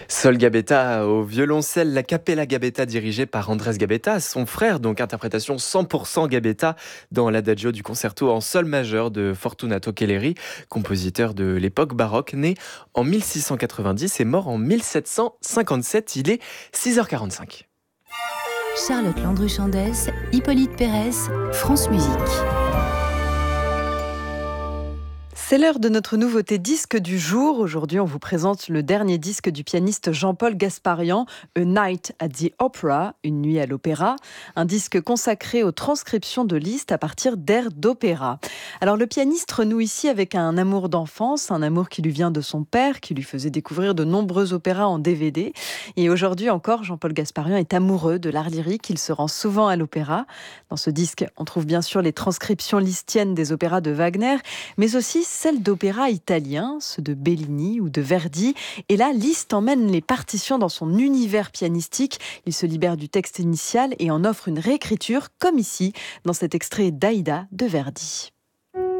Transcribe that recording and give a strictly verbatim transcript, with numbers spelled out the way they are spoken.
Sol Gabetta au violoncelle, la Capella Gabetta dirigée par Andrés Gabetta, son frère, donc interprétation cent pour cent Gabetta dans l'adagio du concerto en sol majeur de Fortunato Kelleri, compositeur de l'époque baroque, né en mille six cent quatre-vingt-dix et mort en mille sept cent cinquante-sept. Il est six heures quarante-cinq. Charlotte Landru-Chandès, Hippolyte Pérez, France Musique. C'est l'heure de notre nouveauté disque du jour. Aujourd'hui, on vous présente le dernier disque du pianiste Jean-Paul Gasparian, A Night at the Opera, une nuit à l'opéra. Un disque consacré aux transcriptions de Liszt à partir d'airs d'opéra. Alors, le pianiste renoue ici avec un amour d'enfance, un amour qui lui vient de son père, qui lui faisait découvrir de nombreux opéras en D V D. Et aujourd'hui encore, Jean-Paul Gasparian est amoureux de l'art lyrique. Il se rend souvent à l'opéra. Dans ce disque, on trouve bien sûr les transcriptions lisztiennes des opéras de Wagner, mais aussi celles d'opéra italiens, ceux de Bellini ou de Verdi. Et là, Liszt emmène les partitions dans son univers pianistique. Il se libère du texte initial et en offre une réécriture, comme ici, dans cet extrait d'Aïda de Verdi.